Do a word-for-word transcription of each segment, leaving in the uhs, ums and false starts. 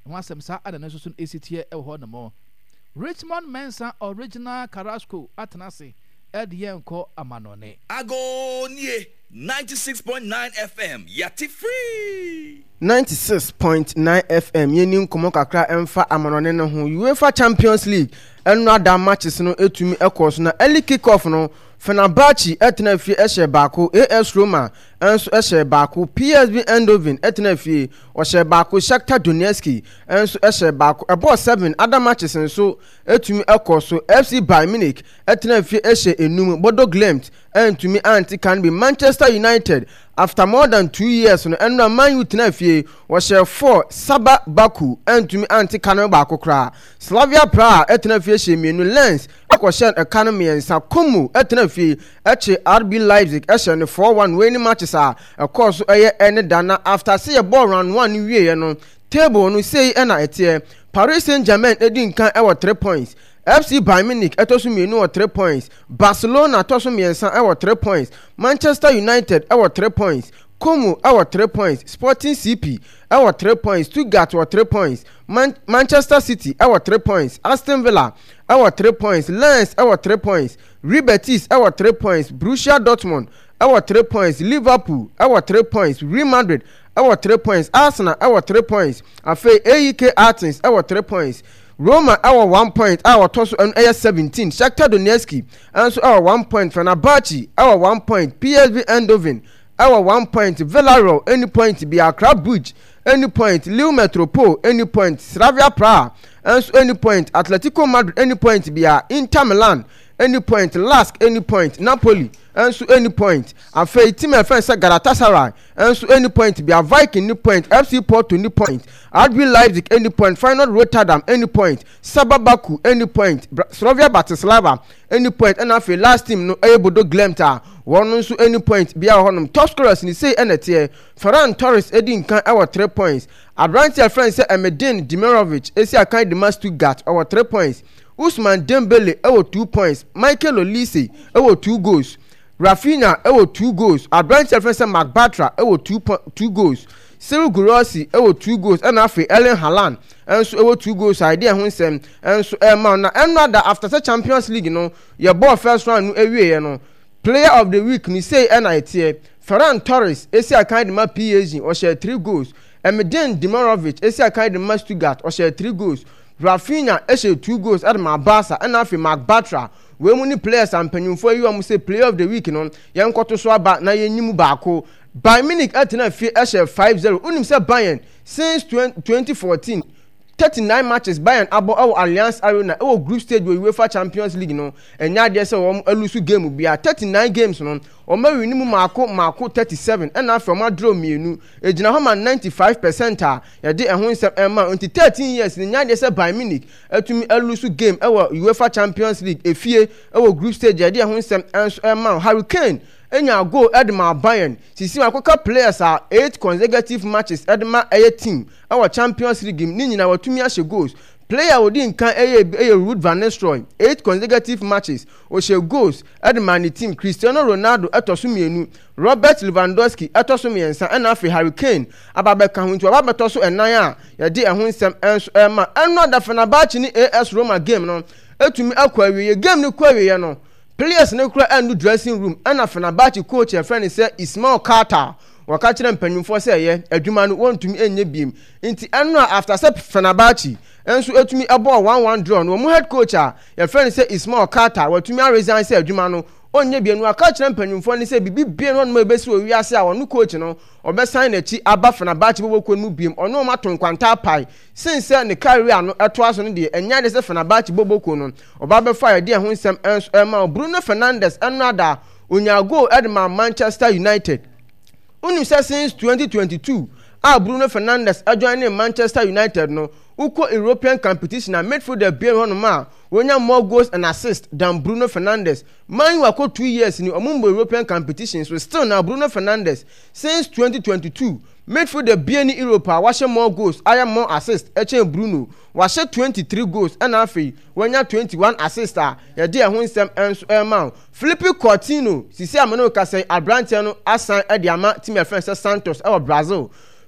no asem sa ada na so so esitie e ho no mo Richmond Mensa Original Carrasco atenase edi enko amanone Agonie ninety-six point nine F M yati free ninety-six point nine F M yenim komo kakra emfa amanone no ho UEFA Champions League enu ada matches no etumi ekos na early kick off no Fenerbahce etna fie ehye baako A S Roma enso ehye baako P S V Eindhoven etna fie ohye baako Shakhtar Donetsk enso ehye baako ebo seven other matches enso etumi ekoso F C Bayern Munich etna fie ehye enum Bodo Glimt entumi anti can be Manchester United after more than two years no enu Man U tena fie ohye four Saba Baku entumi anti can baako kra Slavia Praha etna fie ehye mienu Lens akoshen economy ensa Como etna fie eche R B Leipzig ehye ne four one winning matches a course eye ene dana after say a ball round one wie no table no say ena etie Paris Saint-Germain edin kan e wo three points F C Bayern Munich etoso mienu wo three points Barcelona toso miensa e wo three points Manchester United e wo three points Como e wo three points Sporting C P e wo three points Stuttgart wo three points Man- Manchester City e wo three points Aston Villa e wo three points Lens e wo three points Real Betis e wo three points Borussia Dortmund e wo three points Liverpool e wo three points Real Madrid e wo three points Arsenal e wo three points afei A E K Athens e wo three points Roma e wo one point e wo toso en e seventeen Shakhtar Donetsk enso e wo one point Fenerbahce e wo one point P S V Eindhoven e wo one point Villarreal any point be Accra Brugge any point Lille Metropole any point Slavia Praha enso any point Atletico Madrid any point be Inter Milan any point Lask any point Napoli enso any point afei team efense Galatasaray enso any point be a Viking any point F C Porto any point R B Leipzig any point Final Rotterdam any point Saba Baku any point Slavia Bratislava any point and afei last team no Bodo Glimt a one nso any point be a honum top scorers ni say enetie Ferran Torres edin kan our three points Adrantia friend say Emedin Demirovic esi akan de Stuttgart our three points Usman Dembele ewo two points Michael Olise ewo two goals Rafinha ewo two goals Adrantia friend say McBatra ewo two po- two goals Cyril Gurossi ewo two goals and afei Erling Haaland enso ewo two goals idea ho nsem enso ema na enada after the Champions League no your ball first round no ewie no player of the week ni say N I T Ferran Torres esi akan de ma P S G o share three goals Emedin Demirovic esi akan de ma Stuttgart o share three goals Rafinha e share two goals at ma Barca and afei McBatra we mu ni players and panyumfo yi am say player of the week no yen kwoto so aba na yenyimu baako Bayern Munich atena fie e share five zero unim say Bayern since twenty fourteen thirty-nine matches Bayern abo our Allianz Arena e group stage we UEFA Champions League no enya de say wo alusu game bia thirty-nine games no o ma wini mu maako maako thirty-seven and after ma draw mienu ejina ho ma ninety-five percent a ye de ehun sem ema until thirteen years nya de say Bayern Munich atumi alusu game e UEFA Champions League efie e group stage ye de ehun sem ema Harry Kane enya go Edma Bayern sisi akoka players are eight consecutive matches Edma eye team our Champions League ni nyina watumi ahye goals player wodi nkan eye eye Ruud van Nistelrooy eight consecutive matches o she goals Edma ni team Cristiano Ronaldo etoso mienu Robert Lewandowski etoso miensa and afi Harry Kane ababeka hu nti ababetoso enan a ye de ehun sem enso ema eno da Fenerbahce ni A S Roma game no etumi akwa wiye game ni kwa wiye no players ne kura and dressing room and Fenerbahce coach e friend say Ismail Carter waka kire mpanyimfo say ye adwuma no wontumi enye biem nti eno after say Fenerbahce enso etumi ebo one one draw no mu head coach a ye friend say Ismail Carter watumi resign say adwuma no onye biem no waka kire mpanyimfo ne say bibi biem no ma ebesi owi ase a wonu coach no obesign na chi aba Fenerbahce boboko mu biem ono ma ton kwanta pai since ne career no eto aso no de enya de say Fenerbahce boboko no oba be fire de ho nsem enso ema Bruno Fernandes enada onyago Edma Manchester United unim say since twenty twenty-two ah Bruno Fernandes adjoin Manchester United no uko European competition na midfielder be hono ma wonya more goals and assists than Bruno Fernandes man wako two years ni omumbo European competition so still na Bruno Fernandes since twenty twenty-two midfielder be ni Europe washe more goals aya more assists eche Bruno washe twenty-three goals and afi wonya twenty-one assists a ye de ho nsem enso ema Filipe Coutinho sisi amano ka say Abrante no asan e de ama team friend Santos e Brazil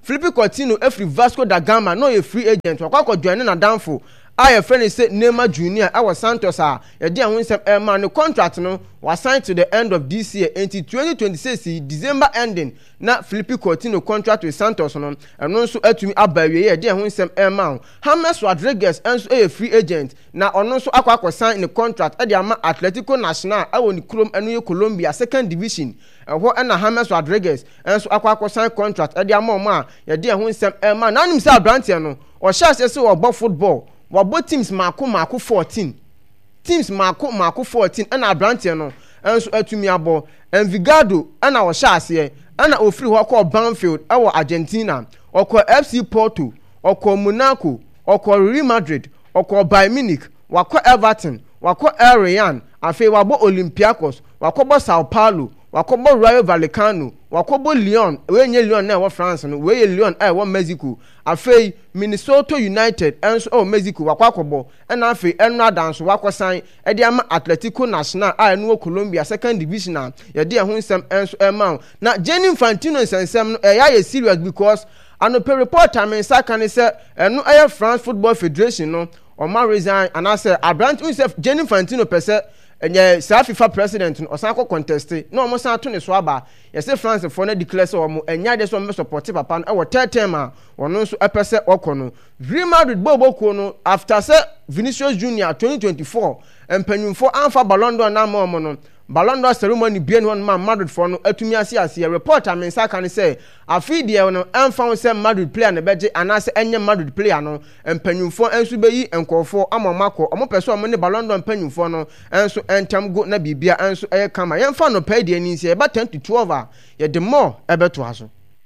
Felipe Coutinho every Vasco da Gama no a free agent wakɔ join na danfo I a friend say Neymar Junior I was Santos ah yɛde ahun sɛ ɛma no contract no was signed to the end of this year until twenty twenty-six December ending na Felipe Coutinho contract with Santos no ɛno nso atumi aba wie yɛde ahun sɛ ɛma James Rodriguez nso a free agent na ɔno nso akɔ akɔ sign the contract ɛde ama Atletico Nacional ɛwɔ ne kurom ɛno yɛ Colombia second division ɛhɔ ɛna James Rodriguez nso akɔ akɔ sign contract ɛde ama ɔmo a yɛde ahun sɛ ɛma na anim sɛ aberanteɛ no ɔhyɛ ase sɛ ɔbɔ football wabo teams mako mako fourteen teams mako mako fourteen ɛna aberanteɛ no ɛnso atumi abɔ Envigado ɛna ɔhyɛ aseɛ ɛna ofiri hɔ kɔ Banfield ɛwɔ Argentina ɔkɔ F C Porto ɔkɔ Monaco ɔkɔ Real Madrid ɔkɔ Bayern Munich wakɔ Everton wakɔ El Real afei wabɔ Olympiacos wakɔbɔ Sao Paulo wakɔbɔ Rayo Vallecano wakɔbɔ Lyon wenye Lyon na ɛwɔ France no weye Lyon a ɛwɔ Mexico afei Minnesota United ɛnso ɛwɔ Mexico wakɔ akɔbɔ ɛna afei ɛno adanso wakɔ san ɛde ama Atletico Nacional a ɛno wɔ Colombia second division a yɛde ɛho nsɛm ɛnso ɛma na Gianni Infantino nsɛnsɛm no ɛyɛ ayɛ serious because anope reporter me nsa ka ne sɛ ɛno ɛyɛ France Football Federation no ɔma resign anasɛ abrant unsef Gianni Infantino pɛ sɛ ɛnyɛ saa FIFA president no ɔsan kɔ contest na ɔmo san to ne so aba yɛsɛ France for na declare sɛ ɔmo ɛnya de so ɔmo support papa no ɛwɔ third term a ɔno nso ɛpɛ sɛ ɔkɔ no Real Madrid bobo no after sɛ Vinicius Junior twenty twenty-four mpanyinfo anfa Ballon d'Or na ma ɔmo no Ballon d'Or ceremony bia no ma Madrid for no atumi ase ase report a mensa kan sɛ afi de no ɛmfa wo sɛ Madrid player na bɛgye anase ɛnyɛ Madrid player no mpanyinfo enso beyi nkɔfo amamako ɔmo pɛ sɛ ɔmo ne Ballon d'Or mpanyinfo no enso entam go na bibia enso ɛyɛ kama yɛmfa no pɛ de ani sɛ ɛba ten to twelve a yɛ de more ɛbɛto aso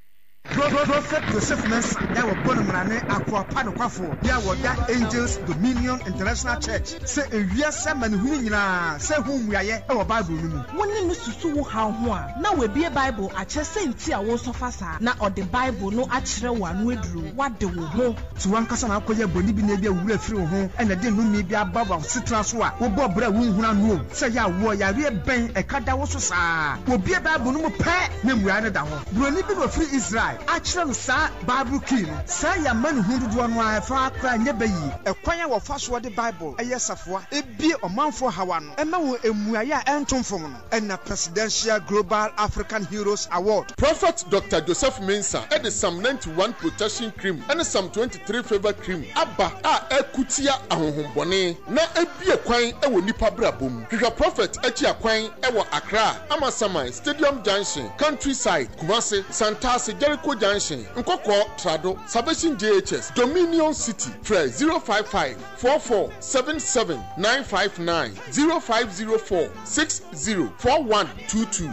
Prophet Joseph Mensa that were born in Rane Aqua Panoquafo. There were that Angels Dominion International Church. Say a year seven whom say whom we are our Bible. One name is Susu how one. Now we be a Bible at Chessin Tia was of us. Now or the Bible no actual one we drew. What do we know? To one cousin Akoya Bonibi Nabia will through home and I didn't maybe above of Citraswa. Wo Bob Bra won't run. Say ya warrior bang a kada was sa. Will be a Bible no pet name we are down. Bronibi free Israel. Actually, sir, Bible King, say a man who do one wife, far cry never ye. A choir of fast word the Bible, a yes of what, a be a man for Hawan, a man who a Muaya Anton from, and a Presidential Global African Heroes Award. Prophet Doctor Joseph Mensa, and the Psalm ninety-one protection cream, and the Psalm twenty-three favor cream. Abba, ah, a kutia ahon bone, na a be a quine, a nipa brabum. Kika Prophet, Echi Aquine, Ewa Accra, Amasamai, Stadium Junction, Countryside, Kumasi, Santasi, Jericho. Junction, Nkoko, Trado, Salvation J H S, Dominion City, Fred zero five five, four four seven seven, nine five nine, zero five zero four, six zero four one two two.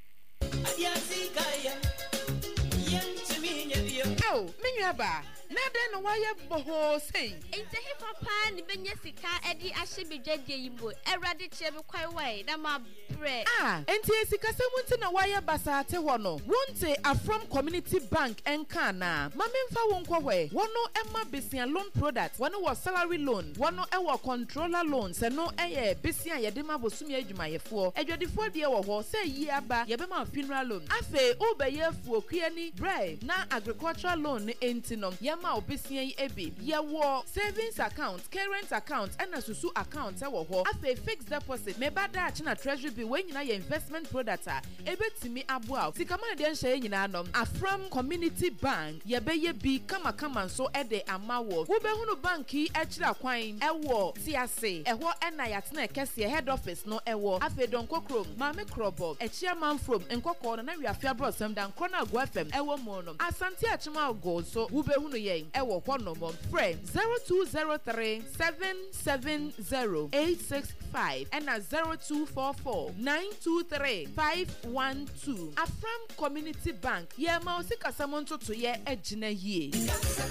Oh, Minyaba. Nada no why boho say. Ente he papa ni benya sika edi ahye bedwadie yimbo. Erade chebe kwai wai na ma bre. Ah, ente sika se munti na why basa te ho no. Wonte Afrom Community Bank enka na. Mamemfa wonkwo hwe. Wono emma besia loan product. Wono was salary loan. Wono ewo controller loan. Se no eye besia yede ma bosumi adwumayefo. Edwadifo de wo ho se yi aba ye be ma funeral loan. Afe obeyefo kuani bre na agricultural loan enti no. Ma obesia yi ebi ye wo savings account, current account and asusu account e wo ho afa fixed deposit me bada achi na treasury bill we nyina ye investment product a ebetimi aboa sika ma de nhye nyina nom Afrom Community Bank ye be ye bi kama kama nso e de amawo wo be hunu bank yi e kira kwan e wo tiase e ho e na yatena kese head office no e wo afa donko krom mame krobo e chairman from nkoko na wiafia bro sam dan krona go fm e wo mo nom asante achima go so wo be hunu ye ewo konomo frame zero two zero three seven seven zero eight six five and a zero two four four nine two three five one two. Afrom Community Bank ye ma osika samonto to ye ejina yie.